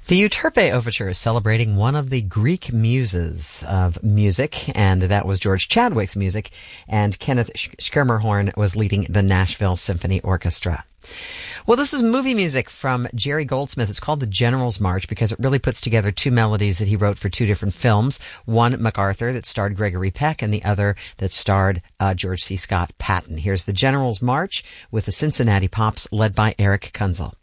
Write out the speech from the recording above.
The Euterpe Overture is celebrating one of the Greek muses of music, and that was George Chadwick's music, and Kenneth Schermerhorn was leading the Nashville Symphony Orchestra. Well, this is movie music from Jerry Goldsmith. It's called The General's March because it really puts together two melodies that he wrote for two different films. One, MacArthur, that starred Gregory Peck, and the other that starred George C. Scott Patton. Here's The General's March with the Cincinnati Pops led by Eric Kunzel.